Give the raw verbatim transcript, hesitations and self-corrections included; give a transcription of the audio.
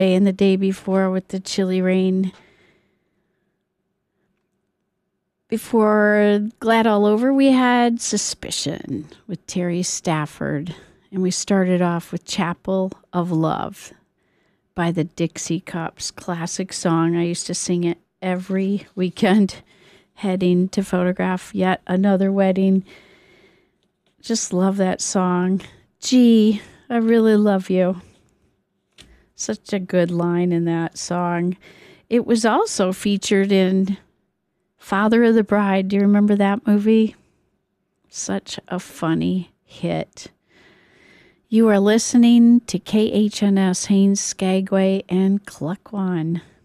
and the day before with the chilly rain. Before Glad All Over, we had Suspicion with Terry Stafford. And we started off with Chapel of Love by the Dixie Cups. Classic song. I used to sing it every weekend heading to photograph yet another wedding. Just love that song. Gee, I really love you. Such a good line in that song. It was also featured in Father of the Bride. Do you remember that movie? Such a funny hit. You are listening to K H N S Haines, Skagway, and Klukwan.